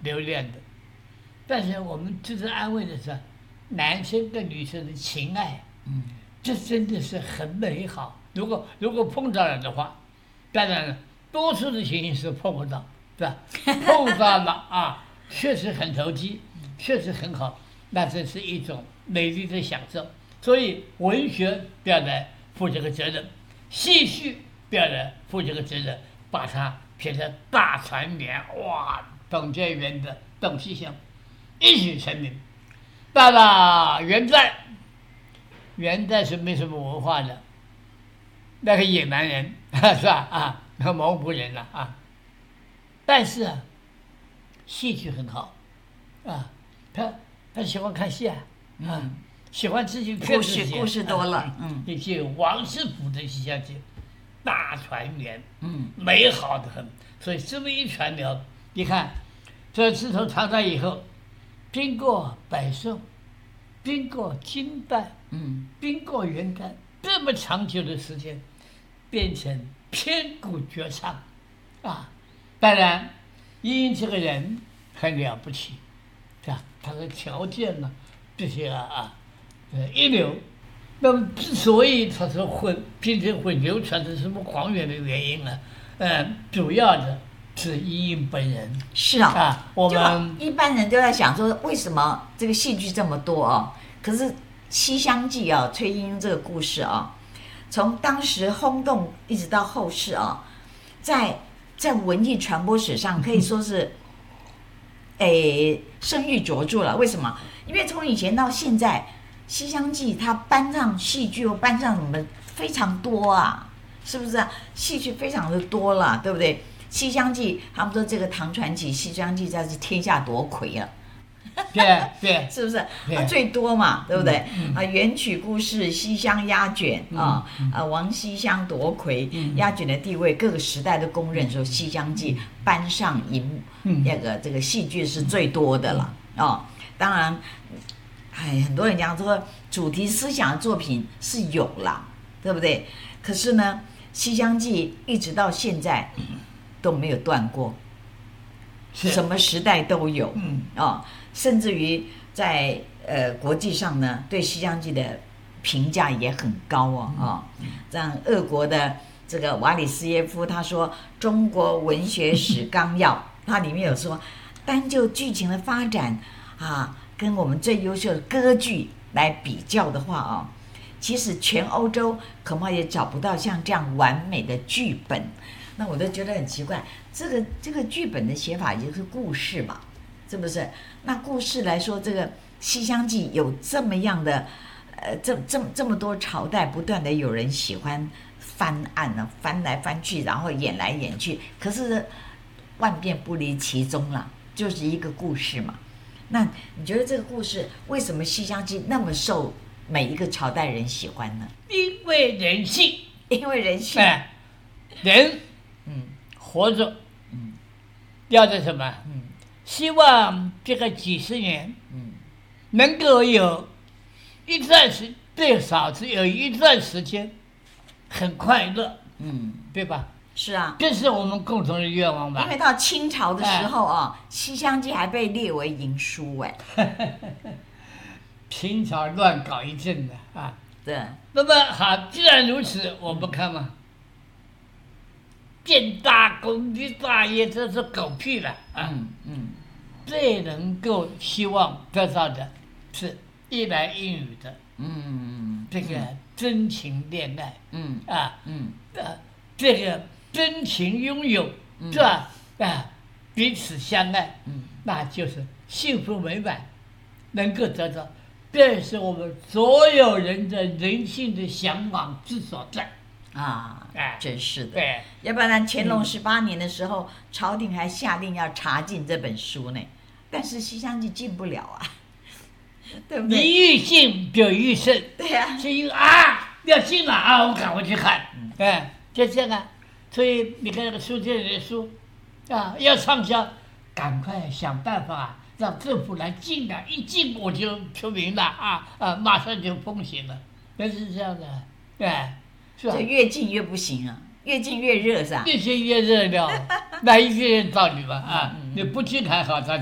留恋的。但是我们值得安慰的是，男生跟女生的情爱，这真的是很美好。如果碰到了的话，当然了，多数的情形是碰不到，是吧？碰到了啊，确实很投机，确实很好，那这是一种美丽的享受。所以文学不要来负这个责任，戏剧不要来负这个责任，把它变成大团圆，哇，董建元的董西厢一举成名。到了元代是没什么文化的，那个野蛮人是吧？啊，那蒙古人了啊。但是啊，戏剧很好啊，他喜欢看戏啊，喜欢自己故事多了， 也就有王世ful的《西厢记》，大团圆，美好的很。所以这么一传流，你看，这自从唐代以后，经过北宋，经过金代，经过元代，这么长久的时间，变成千古绝唱，啊！当然，殷这个人很了不起，是吧？他的条件呢，这些一流。那么之所以他说变成会流传的什么广远的原因呢？主要的是殷殷本人。 是啊， 我们一般人都在想说，为什么这个戏剧这么多啊？可是《西厢记》啊，崔莺莺这个故事啊，从当时轰动一直到后世啊，在文艺传播史上可以说是，声誉卓著了。为什么？因为从以前到现在，《西厢记》它搬上戏剧又搬上什么非常多啊，是不是啊？戏剧非常的多了，对不对？《西厢记》他们说这个唐传奇《西厢记》才是天下夺魁了。 对， 是不是？最多嘛，对不对？元曲故事，西厢压卷王西厢夺魁，压卷的地位，各个时代都公认说《西厢记》搬上荧幕，这个戏剧是最多的了当然，很多人讲说主题思想的作品是有啦，对不对？可是呢，《西厢记》一直到现在都没有断过，什么时代都有甚至于在国际上呢，对《西厢记》的评价也很高像俄国的这个瓦里斯耶夫他说，《中国文学史纲要》它里面有说，单就剧情的发展跟我们最优秀的歌剧来比较的话其实全欧洲恐怕也找不到像这样完美的剧本。那我都觉得很奇怪，这个剧本的写法也就是故事嘛，是不是？那故事来说，这个《西厢记》有这么样的这么多朝代不断的有人喜欢翻案翻来翻去，然后演来演去，可是万变不离其宗啦，就是一个故事嘛。那你觉得这个故事为什么《西厢记》那么受每一个朝代人喜欢呢？ 因为人性，人活着要的什么？希望这个几十年能够有最少是有一段时间很快乐，对吧？ 是啊， 这是我们共同的愿望吧。 因为到清朝的时候西厢记》还被列为淫书清朝乱搞一阵的对。 那么好，既然如此，我们看嘛，建大功立大业，这是狗屁了最能够希望得到的是一男一女的这个真情恋爱这个真情拥有是吧？彼此相爱那就是幸福美满，能够得到，这是我们所有人的人性的向往之所在真是的。 对， 要不然乾隆18年的时候，朝廷还下令要查禁这本书呢，但是《西厢记》禁不了对不对？ 你欲禁就欲胜， 对呀， 是因为要禁了我赶快去看，就这样所以你看那个书店里的书要畅销，赶快想办法让政府来禁一禁我就出名了马上就风行了，那是这样的，是吧？ 就越禁越不行越禁越热是吧？ 越禁越热了，那一定道理吧你不禁还好，他